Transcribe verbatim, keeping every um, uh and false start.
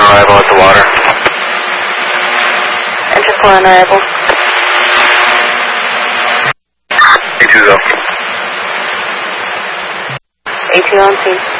arrival at the water. Enter four on arrival. A two go. A two on scene.